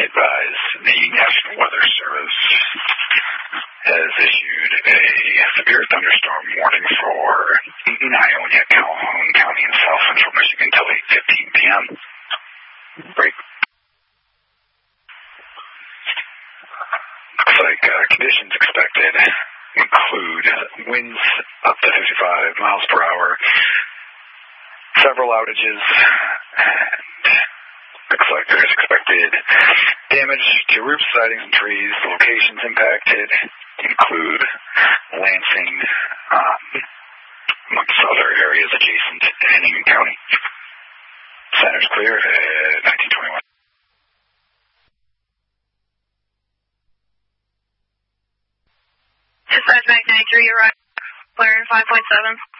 advise the National Weather Service has issued a severe thunderstorm warning for Eaton, Ionia, Calhoun County, and South Central Michigan until 8:15 p.m. Break. Looks like conditions expected include winds up to 55 miles per hour, several outages, and looks like there's expected damage to roofs, sidings, and trees. The locations impacted include Lansing, amongst other areas adjacent to Hennigan County. Center's clear at 1921. Dispatch Mac 93, you're right. Clear 5.7.